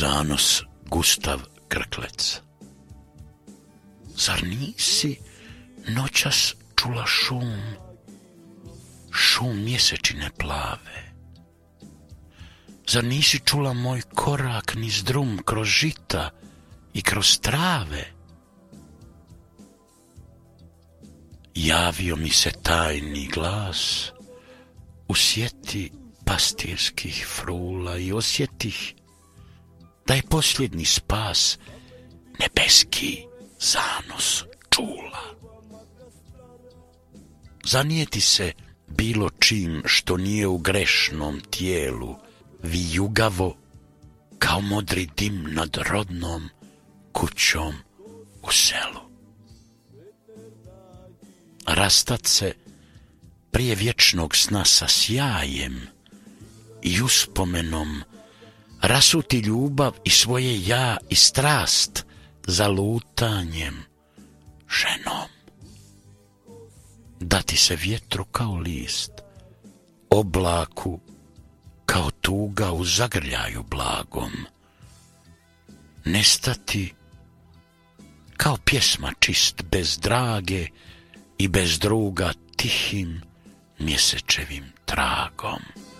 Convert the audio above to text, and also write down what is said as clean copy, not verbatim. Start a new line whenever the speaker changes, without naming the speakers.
zanos Gustav Krklec. Zar nisi noćas čula šum mjesečine plave? Zar nisi čula moj korak niz drum kroz žita i kroz trave? Javio mi se tajni glas u sjeti pastirskih frula i osjetih da je posljednji spas nebeski zanos čula. Zanijeti se bilo čim što nije u grešnom tijelu, vijugavo kao modri dim nad rodnom kućom u selu. Rastat se prije vječnog sna sa sjajem i uspomenom, rasuti ljubav i svoje ja i strast za lutanjem ženom. Dati se vjetru kao list, oblaku kao tuga u zagrljaju blagom, nestati kao pjesma čist bez drage i bez druga tihim mjesečevim tragom.